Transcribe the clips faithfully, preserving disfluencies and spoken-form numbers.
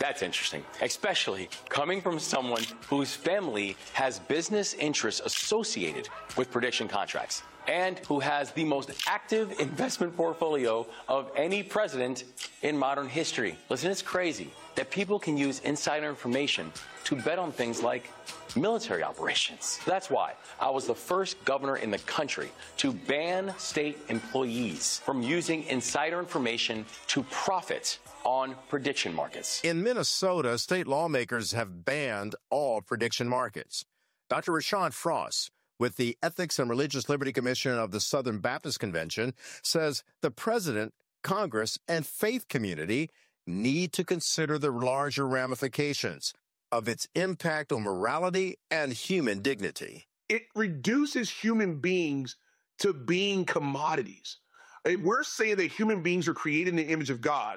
That's interesting, especially coming from someone whose family has business interests associated with prediction contracts and who has the most active investment portfolio of any president in modern history. Listen, it's crazy that people can use insider information to bet on things like military operations. That's why I was the first governor in the country to ban state employees from using insider information to profit on prediction markets. In Minnesota, state lawmakers have banned all prediction markets. Doctor Rashawn Frost, with the Ethics and Religious Liberty Commission of the Southern Baptist Convention, says the president, Congress, and faith community need to consider the larger ramifications of its impact on morality and human dignity. It reduces human beings to being commodities. We're saying that human beings are created in the image of God.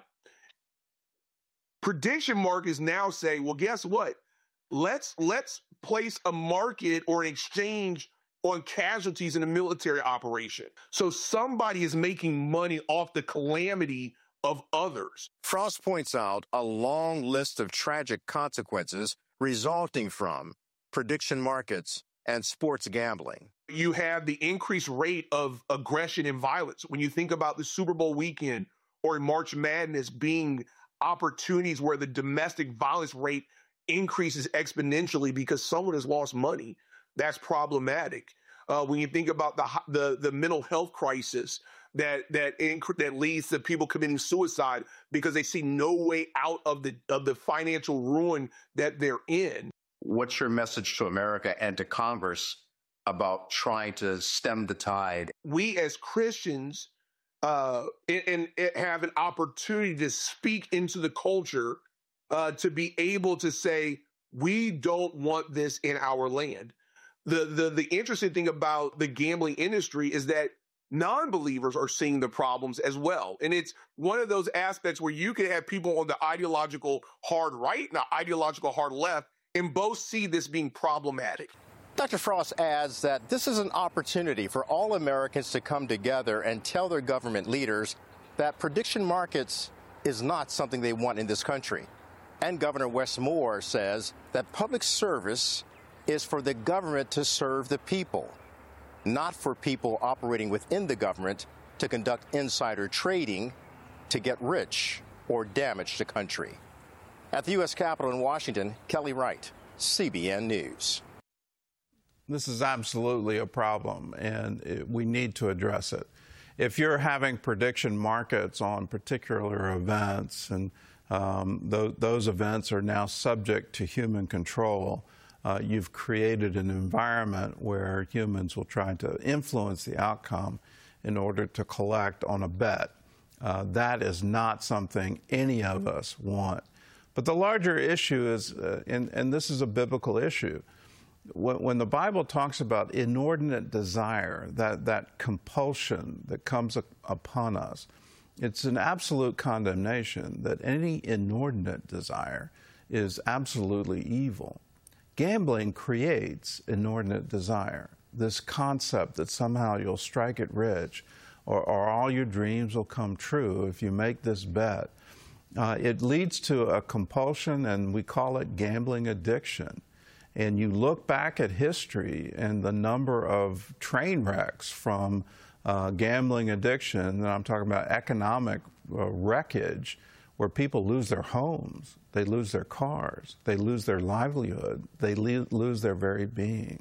Prediction markets now say, well, guess what? Let's let's place a market or an exchange on casualties in a military operation. So somebody is making money off the calamity of others. Frost points out a long list of tragic consequences resulting from prediction markets and sports gambling. You have the increased rate of aggression and violence. When you think about the Super Bowl weekend or March Madness being opportunities where the domestic violence rate increases exponentially because someone has lost money, that's problematic. Uh, when you think about the, the the mental health crisis that that inc- that leads to people committing suicide because they see no way out of the of the financial ruin that they're in. What's your message to America and to Congress about trying to stem the tide? We as Christians uh, and, and have an opportunity to speak into the culture uh, to be able to say, we don't want this in our land. The, the, the interesting thing about the gambling industry is that non-believers are seeing the problems as well. And it's one of those aspects where you can have people on the ideological hard right and the ideological hard left, and both see this being problematic. Doctor Frost adds that this is an opportunity for all Americans to come together and tell their government leaders that prediction markets is not something they want in this country. And Governor Wes Moore says that public service is for the government to serve the people, not for people operating within the government to conduct insider trading to get rich or damage the country. At the U S Capitol in Washington, Kelly Wright, C B N News. This is absolutely a problem, and it, we need to address it. If you're having prediction markets on particular events, and um, th- those events are now subject to human control, uh, you've created an environment where humans will try to influence the outcome in order to collect on a bet. Uh, that is not something any of us want. But the larger issue is, uh, and, and this is a biblical issue, when, when the Bible talks about inordinate desire, that, that compulsion that comes up upon us, it's an absolute condemnation that any inordinate desire is absolutely evil. Gambling creates inordinate desire, this concept that somehow you'll strike it rich or, or all your dreams will come true if you make this bet. Uh, it leads to a compulsion, and we call it gambling addiction. And you look back at history and the number of train wrecks from uh, gambling addiction, and I'm talking about economic uh, wreckage, where people lose their homes, they lose their cars, they lose their livelihood, they le- lose their very being.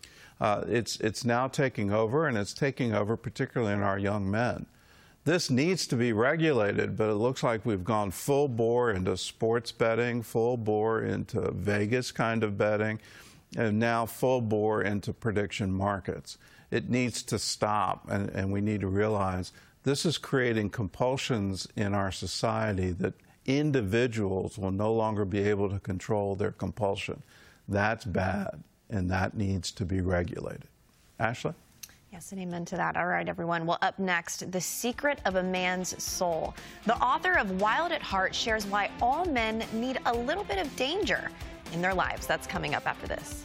Uh, it's, it's now taking over, and it's taking over particularly in our young men. This needs to be regulated, but it looks like we've gone full bore into sports betting, full bore into Vegas kind of betting, and now full bore into prediction markets. It needs to stop, and, and we need to realize this is creating compulsions in our society that individuals will no longer be able to control their compulsion. That's bad, and that needs to be regulated. Ashley? Yes, and amen to that. All right, everyone. Well, up next, The Secret of a Man's Soul. The author of Wild at Heart shares why all men need a little bit of danger in their lives. That's coming up after this.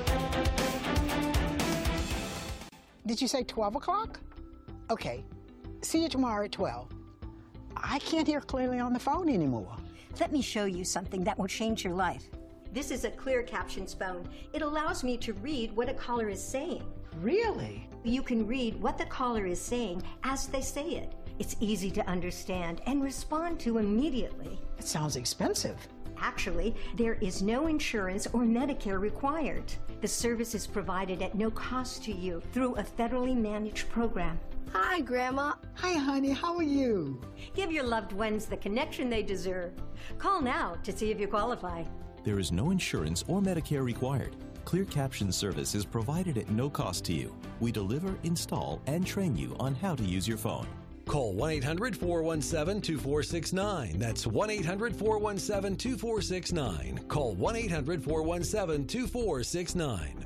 Did you say twelve o'clock? Okay. See you tomorrow at twelve. I can't hear clearly on the phone anymore. Let me show you something that will change your life. This is a clear captions phone. It allows me to read what a caller is saying. Really? You can read what the caller is saying as they say it. It's easy to understand and respond to immediately. It sounds expensive. Actually, there is no insurance or Medicare required. The service is provided at no cost to you through a federally managed program. Hi, Grandma. Hi, honey. How are you? Give your loved ones the connection they deserve. Call now to see if you qualify. There is no insurance or Medicare required. Clear Caption service is provided at no cost to you. We deliver, install, and train you on how to use your phone. Call one eight hundred, four one seven, two four six nine. That's one eight hundred, four one seven, two four six nine. Call one eight hundred, four one seven, two four six nine.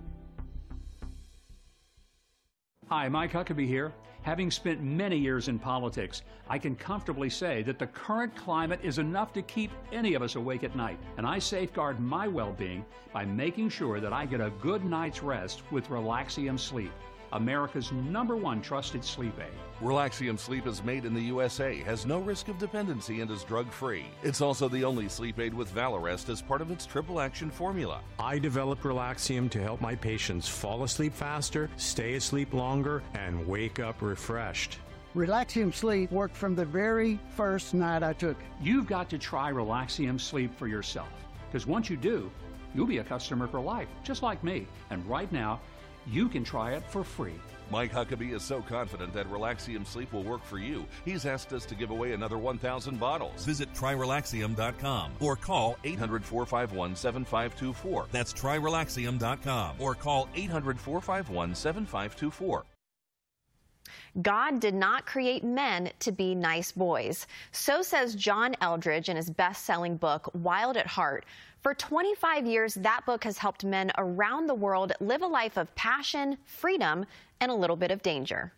Hi, Mike Huckabee here. Having spent many years in politics, I can comfortably say that the current climate is enough to keep any of us awake at night. And I safeguard my well-being by making sure that I get a good night's rest with Relaxium Sleep, America's number one trusted sleep aid. Relaxium Sleep is made in the U S A, has no risk of dependency, and is drug-free. It's also the only sleep aid with Valarest as part of its triple-action formula. I developed Relaxium to help my patients fall asleep faster, stay asleep longer, and wake up refreshed. Relaxium Sleep worked from the very first night I took it. You've got to try Relaxium Sleep for yourself, because once you do, you'll be a customer for life, just like me. And right now, you can try it for free. Mike Huckabee is so confident that Relaxium Sleep will work for you, he's asked us to give away another one thousand bottles. Visit try relaxium dot com or call eight hundred, four five one, seven five two four. That's try relaxium dot com or call eight hundred, four five one, seven five two four. God did not create men to be nice boys. So says John Eldredge in his best-selling book, Wild at Heart. For twenty-five years, that book has helped men around the world live a life of passion, freedom, and a little bit of danger.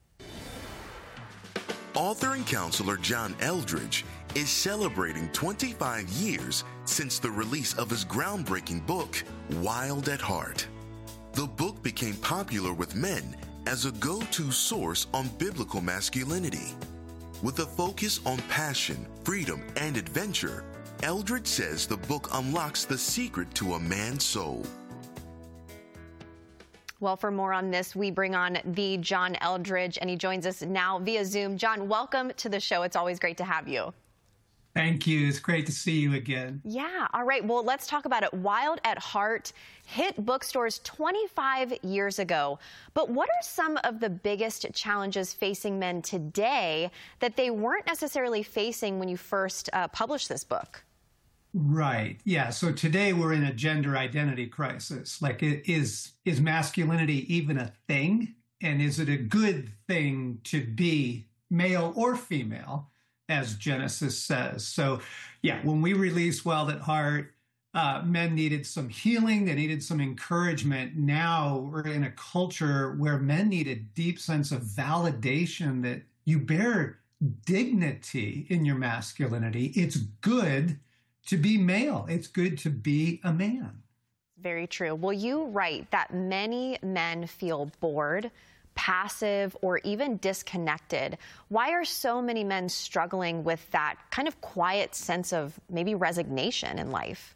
Author and counselor John Eldredge is celebrating twenty-five years since the release of his groundbreaking book, Wild at Heart. The book became popular with men as a go-to source on biblical masculinity. With a focus on passion, freedom, and adventure, Eldredge says the book unlocks the secret to a man's soul. Well, for more on this, we bring on the John Eldredge, and he joins us now via Zoom. John, welcome to the show. It's always great to have you. Thank you. It's great to see you again. Yeah. All right. Well, let's talk about it. Wild at Heart hit bookstores twenty-five years ago. But what are some of the biggest challenges facing men today that they weren't necessarily facing when you first uh, published this book? Right. Yeah. So today we're in a gender identity crisis. Like, it is, is masculinity even a thing? And is it a good thing to be male or female, as Genesis says? So, yeah, when we released Wild at Heart, uh, men needed some healing. They needed some encouragement. Now we're in a culture where men need a deep sense of validation that you bear dignity in your masculinity. It's good to be male. It's good to be a man. Very true. Well, you write that many men feel bored, passive, or even disconnected. Why are so many men struggling with that kind of quiet sense of maybe resignation in life?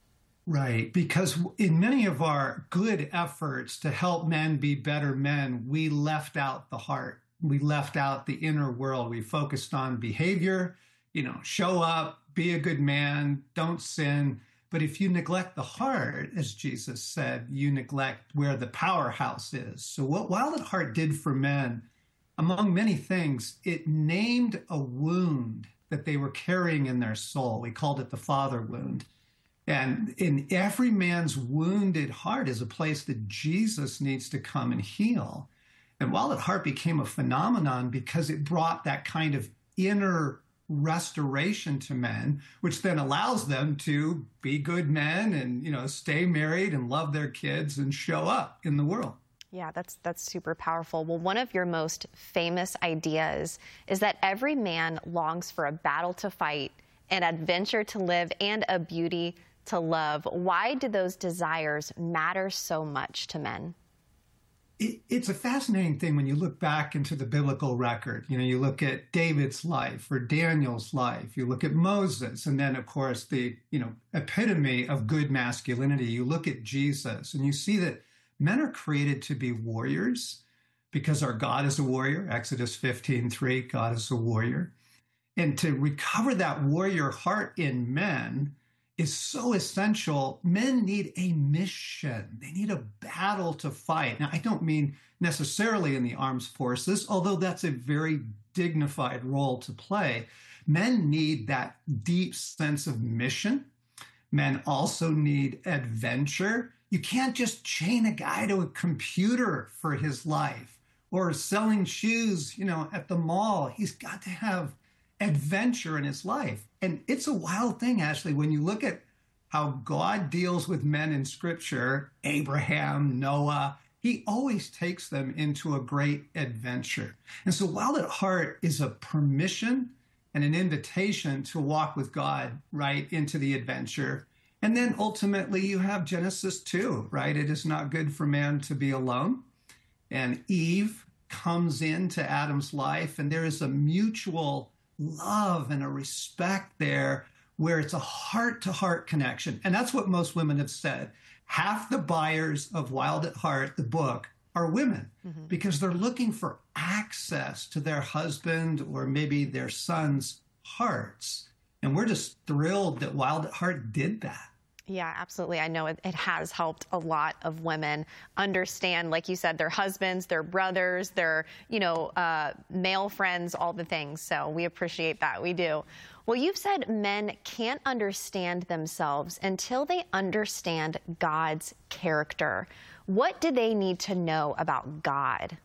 Right, because in many of our good efforts to help men be better men, we left out the heart. We left out the inner world. We focused on behavior, you know, show up, be a good man, don't sin. But if you neglect the heart, as Jesus said, you neglect where the powerhouse is. So what Wild at Heart did for men, among many things, it named a wound that they were carrying in their soul. We called it the father wound. And in every man's wounded heart is a place that Jesus needs to come and heal. And Wild at Heart became a phenomenon because it brought that kind of inner restoration to men, which then allows them to be good men and, you know, stay married and love their kids and show up in the world. Yeah, that's that's super powerful. Well, one of your most famous ideas is that every man longs for a battle to fight, an adventure to live, and a beauty to love. Why do those desires matter so much to men? it, it's a fascinating thing when you look back into the biblical record. You know, you look at David's life or Daniel's life, you look at Moses, and then, of course, the, you know, epitome of good masculinity. You look at Jesus, and you see that men are created to be warriors because our God is a warrior. Exodus fifteen three, God is a warrior. And to recover that warrior heart in men is so essential. Men need a mission. They need a battle to fight. Now, I don't mean necessarily in the armed forces, although that's a very dignified role to play. Men need that deep sense of mission. Men also need adventure. You can't just chain a guy to a computer for his life or selling shoes, you know, at the mall. He's got to have adventure in his life. And it's a wild thing, Ashley, when you look at how God deals with men in Scripture, Abraham, Noah, he always takes them into a great adventure. And so Wild at Heart is a permission and an invitation to walk with God right into the adventure. And then ultimately you have Genesis two, right? It is not good for man to be alone. And Eve comes into Adam's life, and there is a mutual love and a respect there where it's a heart-to-heart connection. And that's what most women have said. Half the buyers of Wild at Heart, the book, are women mm-hmm. because they're looking for access to their husband or maybe their son's hearts. And we're just thrilled that Wild at Heart did that. Yeah, absolutely. I know it, it has helped a lot of women understand, like you said, their husbands, their brothers, their, you know, uh, male friends, all the things. So we appreciate that. We do. Well, you've said men can't understand themselves until they understand God's character. What do they need to know about God?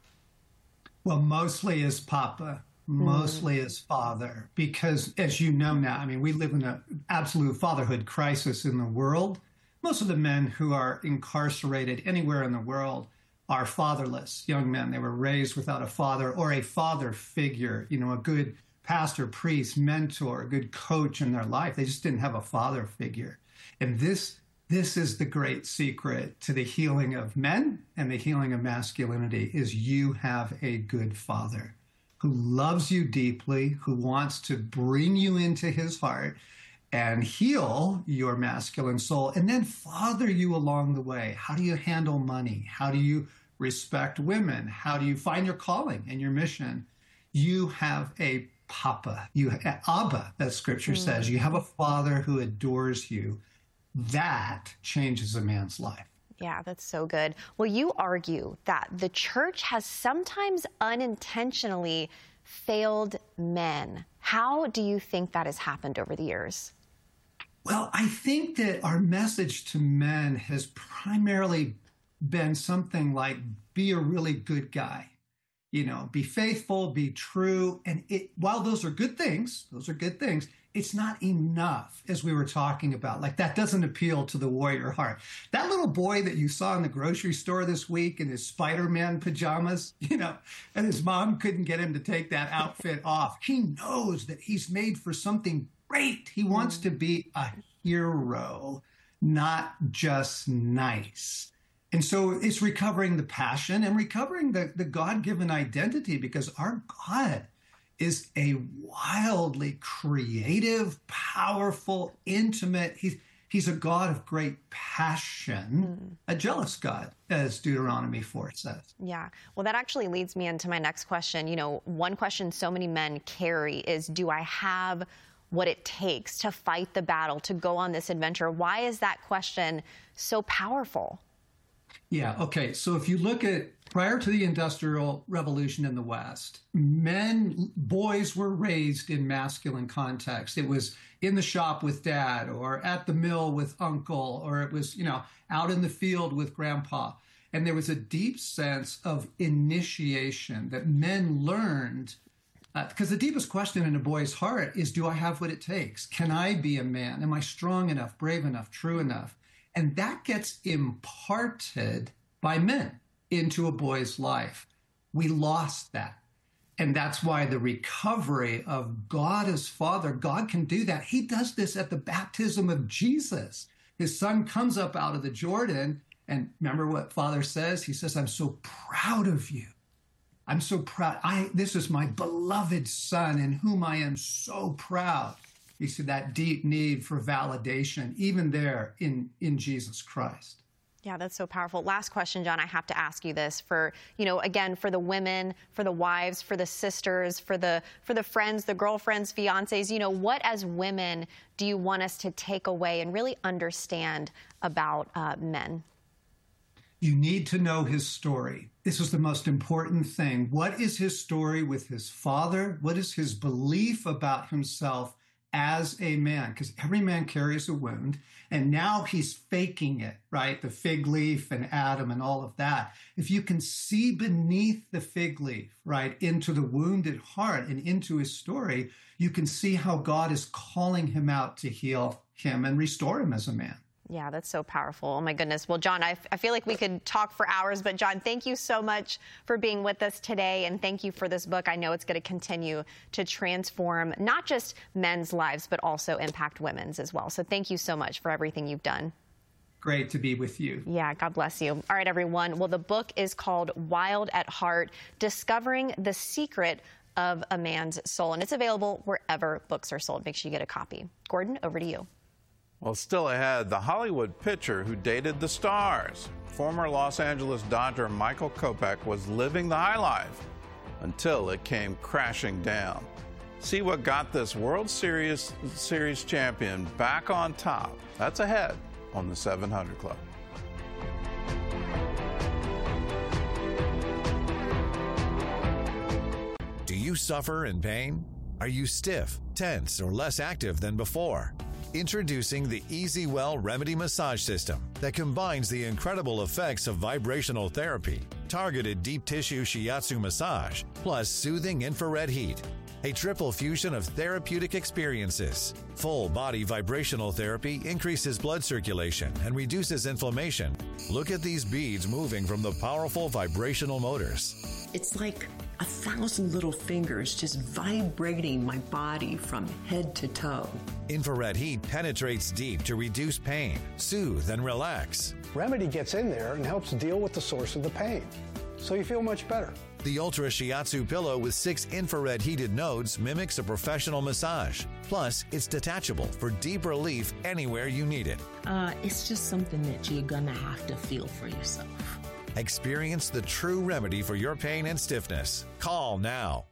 Well, mostly as Papa. Mostly as father, because as you know now, I mean, we live in an absolute fatherhood crisis in the world. Most of the men who are incarcerated anywhere in the world are fatherless young men. They were raised without a father or a father figure, you know, a good pastor, priest, mentor, a good coach in their life. They just didn't have a father figure. And this, this is the great secret to the healing of men and the healing of masculinity is you have a good father who loves you deeply, who wants to bring you into his heart and heal your masculine soul, and then father you along the way. How do you handle money? How do you respect women? How do you find your calling and your mission? You have a Papa, you Abba, that Scripture mm. says. You have a father who adores you. That changes a man's life. Yeah, that's so good. Well, you argue that the church has sometimes unintentionally failed men. How do you think that has happened over the years? Well, I think that our message to men has primarily been something like, be a really good guy. You know, be faithful, be true. And it, while those are good things, those are good things, it's not enough, as we were talking about. Like, that doesn't appeal to the warrior heart. That little boy that you saw in the grocery store this week in his Spider-Man pajamas, you know, and his mom couldn't get him to take that outfit off. He knows that he's made for something great. He wants to be a hero, not just nice. And so it's recovering the passion and recovering the, the God-given identity, because our God is a wildly creative, powerful, intimate. He's, he's a God of great passion, mm. a jealous God, as Deuteronomy four says. Yeah. Well, that actually leads me into my next question. You know, one question so many men carry is, do I have what it takes to fight the battle, to go on this adventure? Why is that question so powerful? Yeah, okay. So if you look at prior to the Industrial Revolution in the West, men, boys were raised in masculine context. It was in the shop with dad, or at the mill with uncle, or it was, you know, out in the field with grandpa. And there was a deep sense of initiation that men learned, because uh, the deepest question in a boy's heart is, do I have what it takes? Can I be a man? Am I strong enough, brave enough, true enough? And that gets imparted by men into a boy's life. We lost that. And that's why the recovery of God as Father, God can do that. He does this at the baptism of Jesus. His son comes up out of the Jordan, And remember what Father says? He says, I'm so proud of you. I'm so proud. I, this is my beloved son in whom I am so proud. You see that deep need for validation, even there in, in Jesus Christ. Yeah, that's so powerful. Last question, John, I have to ask you this for, you know, again, for the women, for the wives, for the sisters, for the for the friends, the girlfriends, fiancés, you know, what as women do you want us to take away and really understand about uh, men? You need to know his story. This is the most important thing. What is his story with his father? What is his belief about himself as a man? Because every man carries a wound, and now he's faking it, right? The fig leaf and Adam and all of that. If you can see beneath the fig leaf, right, into the wounded heart and into his story, you can see how God is calling him out to heal him and restore him as a man. Yeah, that's so powerful. Oh, my goodness. Well, John, I, I feel like we could talk for hours, but John, thank you so much for being with us today, and thank you for this book. I know it's going to continue to transform not just men's lives, but also impact women's as well. So thank you so much for everything you've done. Great to be with you. Yeah, God bless you. All right, everyone. Well, the book is called Wild at Heart, Discovering the Secret of a Man's Soul, and it's available wherever books are sold. Make sure you get a copy. Gordon, over to you. Well, still ahead, the Hollywood pitcher who dated the stars. Former Los Angeles Dodger Michael Kopech was living the high life until it came crashing down. See what got this World Series, Series champion back on top. That's ahead on the seven hundred Club. Do you suffer in pain? Are you stiff, tense, or less active than before? Introducing the EasyWell Remedy Massage System that combines the incredible effects of vibrational therapy, targeted deep tissue shiatsu massage, plus soothing infrared heat. A triple fusion of therapeutic experiences. Full body vibrational therapy increases blood circulation and reduces inflammation. Look at these beads moving from the powerful vibrational motors. It's like a thousand little fingers just vibrating my body from head to toe. Infrared heat penetrates deep to reduce pain, soothe, and relax. Remedy gets in there and helps deal with the source of the pain, so you feel much better. The Ultra Shiatsu pillow with six infrared heated nodes mimics a professional massage. Plus, it's detachable for deep relief anywhere you need it. Uh, it's just something that you're gonna have to feel for yourself. Experience the true remedy for your pain and stiffness. Call now.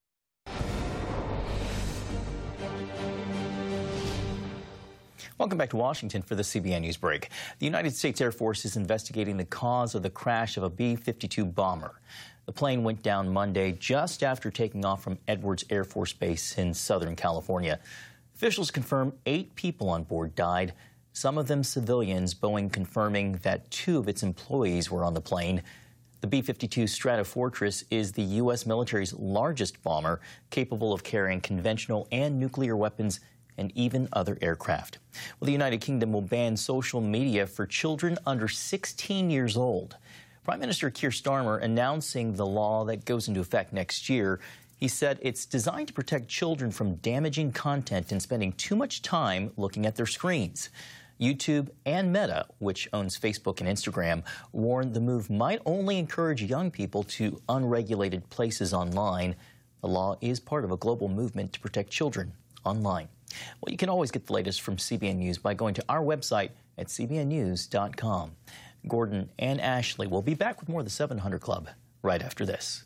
Welcome back to Washington for the C B N News break. The United States Air Force is investigating the cause of the crash of a B fifty-two bomber. The plane went down Monday just after taking off from Edwards Air Force Base in Southern California. Officials confirm eight people on board died, some of them civilians, Boeing confirming that two of its employees were on the plane. The B fifty-two Stratofortress is the U S military's largest bomber, capable of carrying conventional and nuclear weapons and even other aircraft. Well, the United Kingdom will ban social media for children under sixteen years old. Prime Minister Keir Starmer announcing the law that goes into effect next year. He said it's designed to protect children from damaging content and spending too much time looking at their screens. YouTube and Meta, which owns Facebook and Instagram, warned the move might only encourage young people to unregulated places online. The law is part of a global movement to protect children online. Well, you can always get the latest from C B N News by going to our website at c b n news dot com. Gordon and Ashley will be back with more of the seven hundred Club right after this.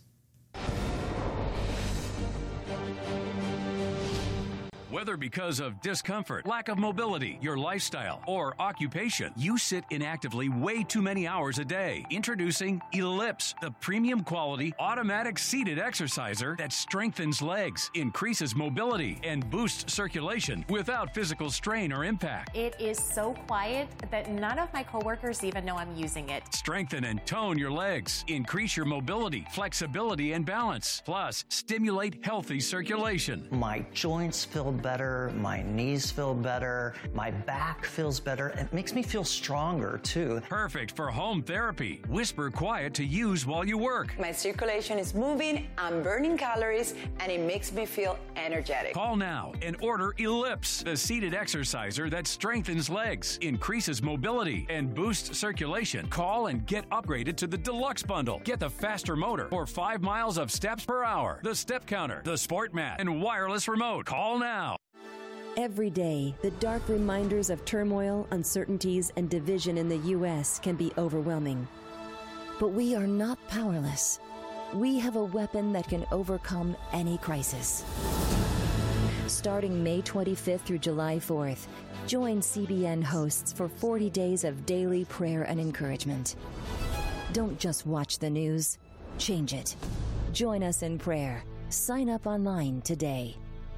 Whether because of discomfort, lack of mobility, your lifestyle, or occupation, you sit inactively way too many hours a day. Introducing Ellipse, the premium quality automatic seated exerciser that strengthens legs, increases mobility, and boosts circulation without physical strain or impact. It is so quiet that none of my coworkers even know I'm using it. Strengthen and tone your legs, increase your mobility, flexibility, and balance, plus stimulate healthy circulation. My joints feel better, my knees feel better, my back feels better. It makes me feel stronger, too. Perfect for home therapy. Whisper Quiet to use while you work. My circulation is moving, I'm burning calories, and it makes me feel energetic. Call now and order Ellipse, the seated exerciser that strengthens legs, increases mobility, and boosts circulation. Call and get upgraded to the Deluxe Bundle. Get the faster motor for five miles of steps per hour, the step counter, the sport mat, and wireless remote. Call now. Every day, the dark reminders of turmoil, uncertainties, and division in the U S can be overwhelming. But we are not powerless. We have a weapon that can overcome any crisis. Starting May twenty-fifth through July fourth, join C B N hosts for forty days of daily prayer and encouragement. Don't just watch the news, change it. Join us in prayer. Sign up online today.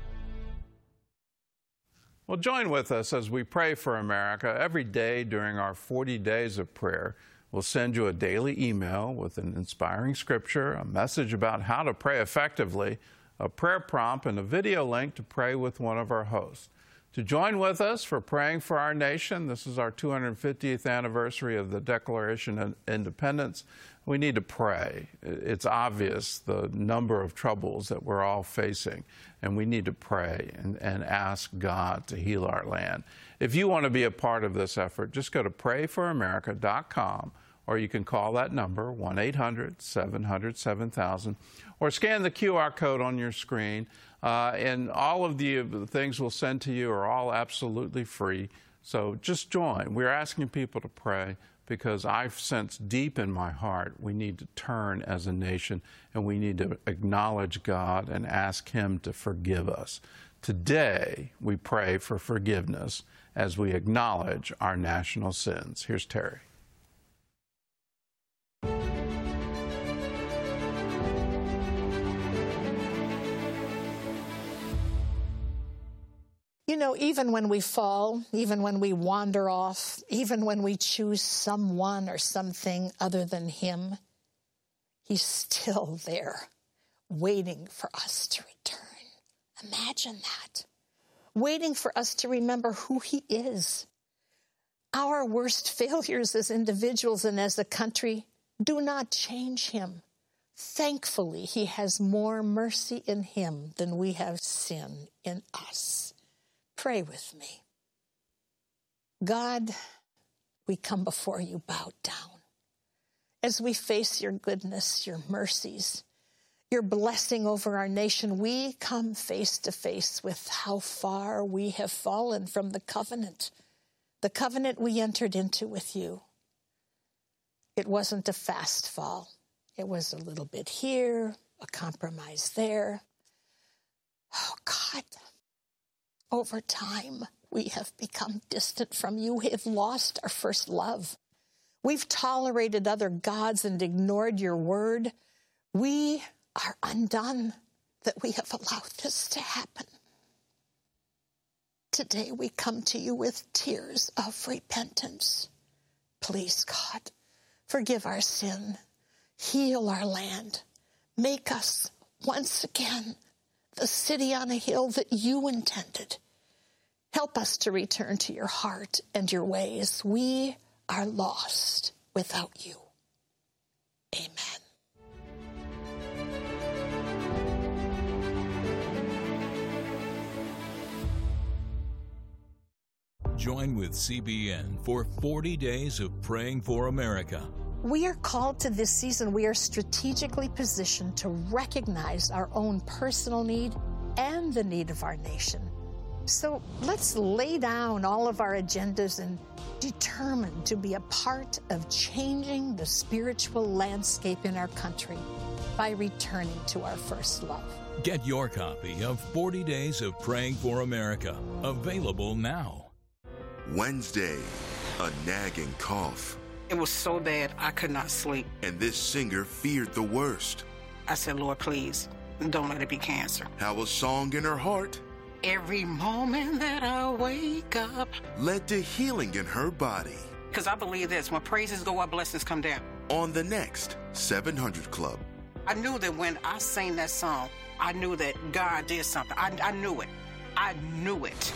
Well, join with us as we pray for America. Every day during our forty days of prayer, we'll send you a daily email with an inspiring scripture, a message about how to pray effectively, a prayer prompt, and a video link to pray with one of our hosts. To join with us for praying for our nation, this is our two hundred fiftieth anniversary of the Declaration of Independence. We need to pray. It's obvious the number of troubles that we're all facing, and we need to pray and, and ask God to heal our land. If you want to be a part of this effort, just go to pray for america dot com, or you can call that number, one eight hundred, seven hundred, seven thousand, or scan the Q R code on your screen. Uh, and all of the things we'll send to you are all absolutely free. So just join. We're asking people to pray because I've sensed deep in my heart we need to turn as a nation, and we need to acknowledge God and ask Him to forgive us. Today, we pray for forgiveness as we acknowledge our national sins. Here's Terry. You know, even when we fall, even when we wander off, even when we choose someone or something other than Him, He's still there, waiting for us to return. Imagine that. Waiting for us to remember who He is. Our worst failures as individuals and as a country do not change Him. Thankfully, He has more mercy in Him than we have sin in us. Pray with me. God, we come before you bowed down. As we face your goodness, your mercies, your blessing over our nation, we come face to face with how far we have fallen from the covenant, the covenant we entered into with you. It wasn't a fast fall. It was a little bit here, a compromise there. Oh, God. Over time, we have become distant from you. We have lost our first love. We've tolerated other gods and ignored your word. We are undone that we have allowed this to happen. Today, we come to you with tears of repentance. Please, God, forgive our sin. Heal our land. Make us once again the city on a hill that you intended. Help us to return to your heart and your ways. We are lost without you. Amen. Join with C B N for forty days of praying for America. We are called to this season. We are strategically positioned to recognize our own personal need and the need of our nation. So let's lay down all of our agendas and determine to be a part of changing the spiritual landscape in our country by returning to our first love. Get your copy of forty days of Praying for America, available now. Wednesday, a nagging cough. It was so bad I could not sleep. And this singer feared the worst. I said, Lord, please, don't let it be cancer. How a song in her heart, every moment that I wake up, led to healing in her body. Because I believe this, when praises go up, blessings come down. On the next seven hundred Club. I knew that when I sang that song, I knew that God did something. I, I knew it. I knew it.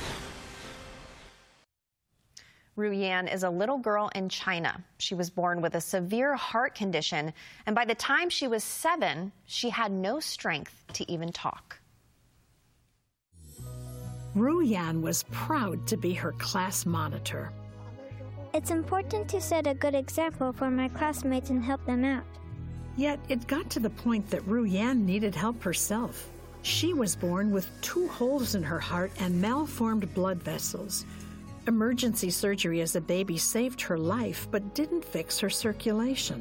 Ruyan is a little girl in China. She was born with a severe heart condition, and by the time she was seven, she had no strength to even talk. Ruyan was proud to be her class monitor. It's important to set a good example for my classmates and help them out. Yet it got to the point that Ruyan needed help herself. She was born with two holes in her heart and malformed blood vessels. Emergency surgery as a baby saved her life, but didn't fix her circulation.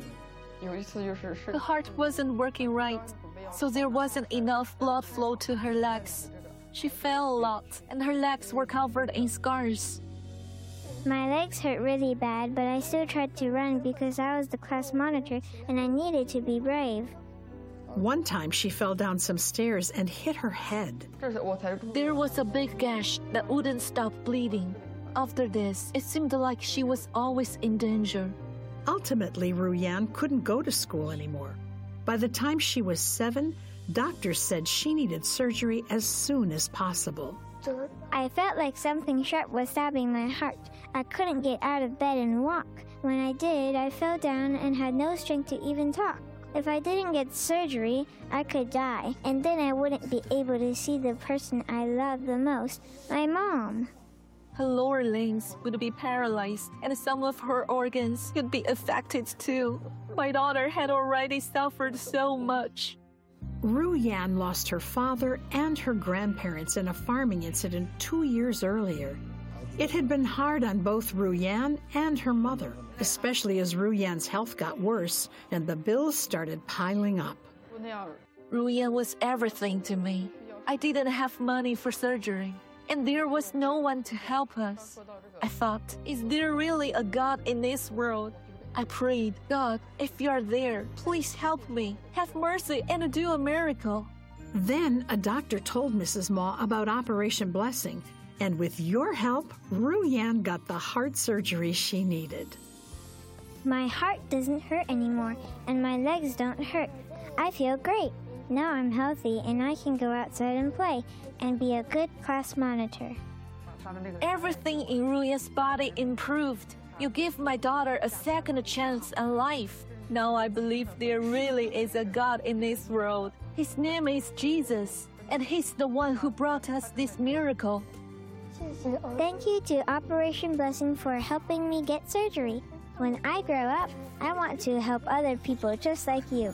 The heart wasn't working right, so there wasn't enough blood flow to her legs. She fell a lot, and her legs were covered in scars. My legs hurt really bad, but I still tried to run because I was the class monitor and I needed to be brave. One time she fell down some stairs and hit her head. There was a big gash that wouldn't stop bleeding. After this, it seemed like she was always in danger. Ultimately, Ruyan couldn't go to school anymore. By the time she was seven, doctors said she needed surgery as soon as possible. I felt like something sharp was stabbing my heart. I couldn't get out of bed and walk. When I did, I fell down and had no strength to even talk. If I didn't get surgery, I could die, and then I wouldn't be able to see the person I love the most, my mom. Her lower limbs would be paralyzed, and some of her organs could be affected too. My daughter had already suffered so much. Ruyan lost her father and her grandparents in a farming incident two years earlier. It had been hard on both Ruyan and her mother, especially as Ruyan's health got worse and the bills started piling up. Ruyan was everything to me. I didn't have money for surgery, and there was no one to help us. I thought, is there really a God in this world? I prayed, God, if you are there, please help me. Have mercy and do a miracle. Then a doctor told Missus Ma about Operation Blessing, and with your help, Ruyan got the heart surgery she needed. My heart doesn't hurt anymore, and my legs don't hurt. I feel great. Now I'm healthy, and I can go outside and play, and be a good class monitor. Everything in Ruyan's body improved. You give my daughter a second chance at life. Now I believe there really is a God in this world. His name is Jesus, and He's the one who brought us this miracle. Thank you to Operation Blessing for helping me get surgery. When I grow up, I want to help other people just like you.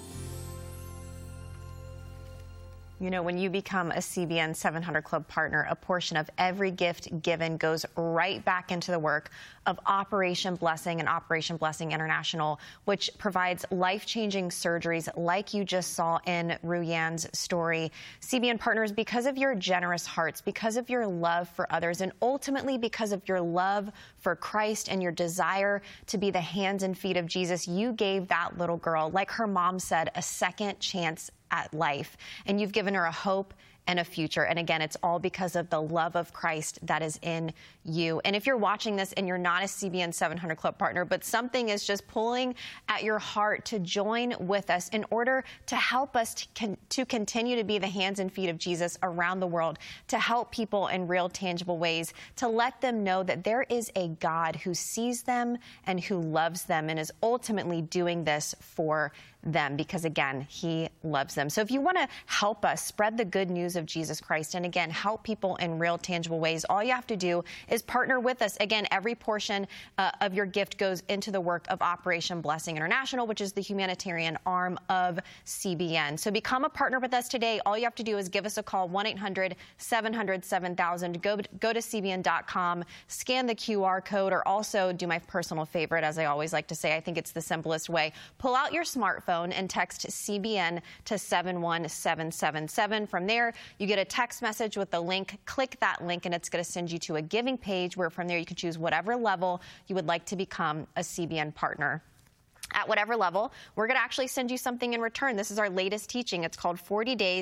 You know, when you become a C B N seven hundred Club partner, a portion of every gift given goes right back into the work of Operation Blessing and Operation Blessing International, which provides life-changing surgeries like you just saw in Ruyan's story. C B N partners, because of your generous hearts, because of your love for others, and ultimately because of your love for Christ and your desire to be the hands and feet of Jesus, you gave that little girl, like her mom said, a second chance at life, and you've given her a hope and a future. And again, it's all because of the love of Christ that is in you. And if you're watching this and you're not a C B N seven hundred Club partner, but something is just pulling at your heart to join with us in order to help us to, con to continue to be the hands and feet of Jesus around the world, to help people in real tangible ways, to let them know that there is a God who sees them and who loves them and is ultimately doing this for them because, again, He loves them. So if you want to help us spread the good news of Jesus Christ and, again, help people in real tangible ways, all you have to do is partner with us. Again, every portion uh, of your gift goes into the work of Operation Blessing International, which is the humanitarian arm of C B N. So become a partner with us today. All you have to do is give us a call, one eight hundred seven hundred seven thousand. Go, go to C B N dot com, scan the Q R code, or also do my personal favorite, as I always like to say. I think it's the simplest way. Pull out your smartphone and text C B N to seven one seven seven seven. From there, you get a text message with the link. Click that link, and it's going to send you to a giving page where from there you can choose whatever level you would like to become a C B N partner. At whatever level, we're going to actually send you something in return. This is our latest teaching. It's called forty days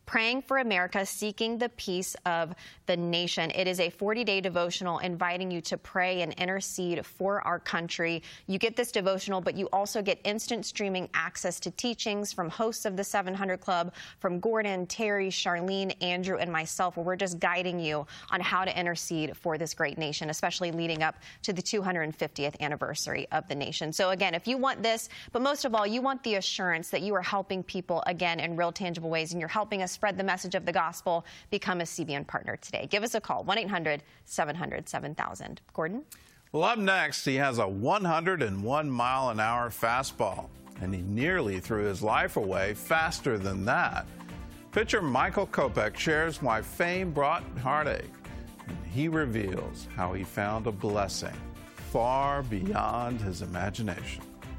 Praying for America, Seeking the Peace of the Nation. It is a forty-day devotional inviting you to pray and intercede for our country. You get this devotional, but you also get instant streaming access to teachings from hosts of the seven hundred Club, from Gordon, Terry, Charlene, Andrew, and myself, where we're just guiding you on how to intercede for this great nation, especially leading up to the two hundred fiftieth anniversary of the nation. So again, if you want this, but most of all, you want the assurance that you are helping people, again, in real tangible ways, and you're helping us spread the message of the gospel, become a C B N partner today. Give us a call, one eight hundred seven hundred seven thousand. Gordon? Well, up next, he has a one hundred one mile an hour fastball, and he nearly threw his life away faster than that. Pitcher Michael Kopech shares why fame brought heartache, and he reveals how he found a blessing far beyond his imagination.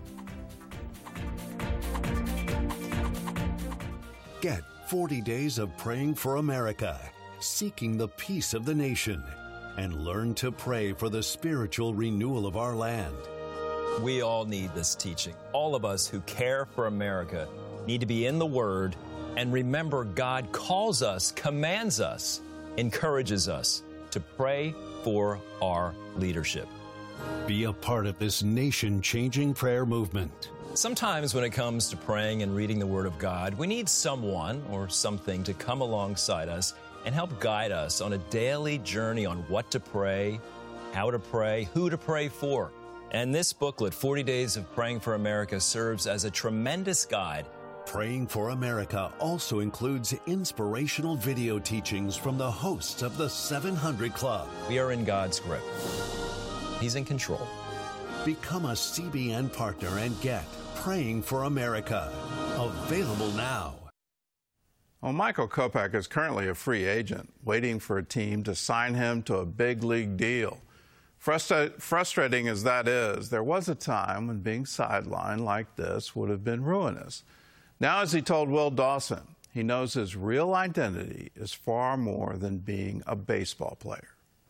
Get forty days of praying for America, seeking the peace of the nation, and learn to pray for the spiritual renewal of our land. We all need this teaching. All of us who care for America need to be in the Word and remember God calls us, commands us, encourages us to pray for our leadership. Be a part of this nation-changing prayer movement. Sometimes when it comes to praying and reading the Word of God, we need someone or something to come alongside us and help guide us on a daily journey on what to pray, how to pray, who to pray for. And this booklet, forty days of Praying for America, serves as a tremendous guide. Praying for America also includes inspirational video teachings from the hosts of the seven hundred Club. We are in God's grip. He's in control. Become a C B N partner and get Praying for America. Available now. Well, Michael Kopech is currently a free agent, waiting for a team to sign him to a big league deal. Frustra- frustrating as that is, there was a time when being sidelined like this would have been ruinous. Now, as he told Will Dawson, he knows his real identity is far more than being a baseball player.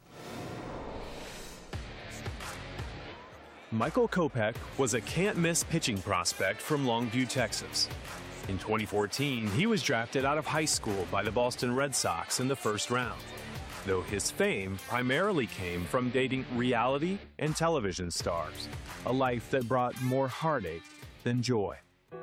Michael Kopech was a can't-miss pitching prospect from Longview, Texas. In twenty fourteen, he was drafted out of high school by the Boston Red Sox in the first round, though his fame primarily came from dating reality and television stars, a life that brought more heartache than joy.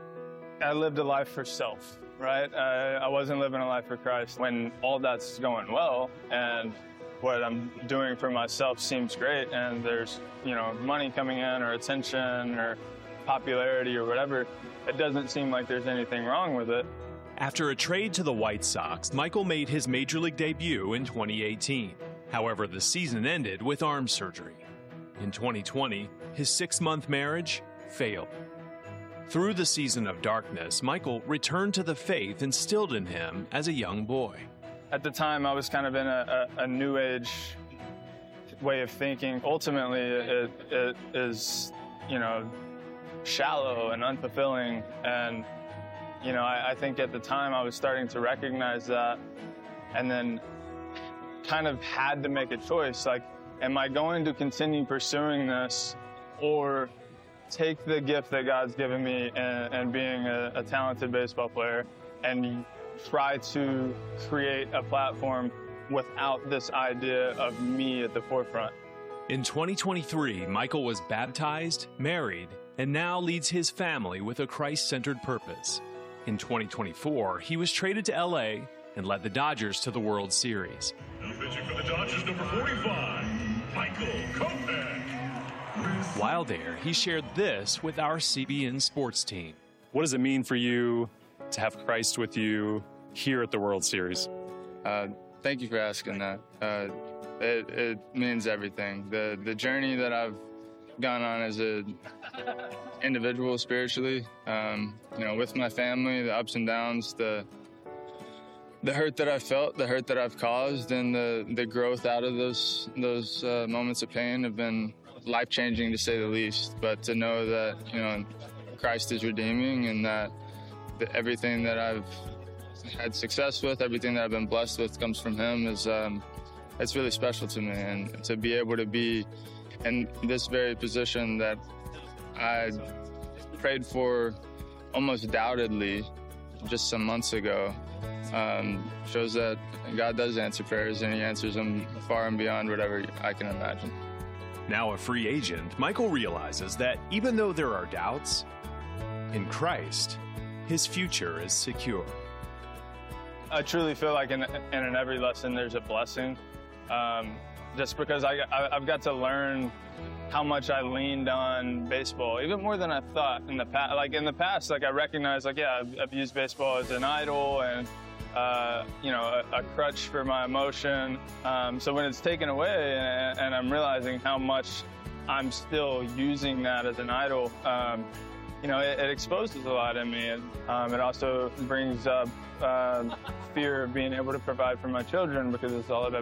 I lived a life for self, right? I, I wasn't living a life for Christ. When all that's going well and what I'm doing for myself seems great, and there's, you know, money coming in or attention or popularity or whatever, it doesn't seem like there's anything wrong with it. After a trade to the White Sox, Michael made his major league debut in twenty eighteen. However, the season ended with arm surgery. In twenty twenty, his six-month marriage failed. Through the season of darkness, Michael returned to the faith instilled in him as a young boy. At the time, I was kind of in a, a, a new age way of thinking. Ultimately, it, it is, you know, shallow and unfulfilling. And, you know, I, I think at the time I was starting to recognize that, and then kind of had to make a choice. Like, am I going to continue pursuing this, or take the gift that God's given me and, and being a, a talented baseball player and try to create a platform without this idea of me at the forefront? In twenty twenty-three, Michael was baptized, married, and now leads his family with a Christ-centered purpose. In twenty twenty-four, he was traded to L A and led the Dodgers to the World Series. Now pitching for the Dodgers, number forty-five, Michael Kopech. While there, he shared this with our C B N sports team. What does it mean for you to have Christ with you here at the World Series? Uh, thank you for asking that. Uh, it, it means everything. The the journey that I've gone on as an individual spiritually, um, you know, with my family, the ups and downs, the the hurt that I felt, the hurt that I've caused, and the, the growth out of those those uh, moments of pain have been life-changing, to say the least. But to know that, you know, Christ is redeeming, and that, that everything that I've had success with, everything that I've been blessed with comes from Him, is um, it's really special to me. And to be able to be in this very position that I prayed for almost doubtedly just some months ago, um, shows that God does answer prayers, and he answers them far and beyond whatever I can imagine. Now a free agent, Michael realizes that even though there are doubts, in Christ, his future is secure. I truly feel like in, in, in every lesson there's a blessing, um, just because I, I, I've got to learn how much I leaned on baseball, even more than I thought in the past. Like in the past, like I recognized, like yeah, I've, I've used baseball as an idol and uh, you know a, a crutch for my emotion. Um, so when it's taken away, and, and I'm realizing how much I'm still using that as an idol, um, you know, it, it exposes a lot in me, and um, it also brings up uh, fear of being able to provide for my children because it's all that I've